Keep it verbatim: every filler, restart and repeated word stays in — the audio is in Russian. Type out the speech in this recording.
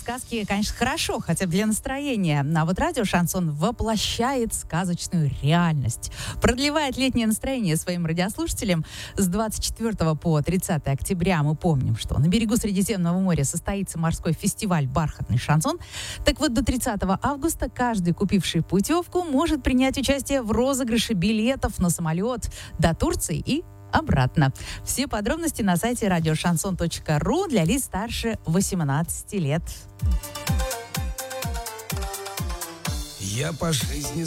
сказки, конечно, хорошо, хотя бы для настроения. А вот радио «Шансон» воплощает сказочную реальность. Продлевает летнее настроение своим радиослушателям. С двадцать четвёртого по тридцатое октября мы помним, что на берегу Средиземного моря состоится морской фестиваль «Бархатный шансон». Так вот, до тридцатого августа каждый, купивший путевку, может принять участие в розыгрыше билетов на самолет до Турции и обратно. Все подробности на сайте радиошансон точка ру для лиц старше восемнадцати лет. Я по жизни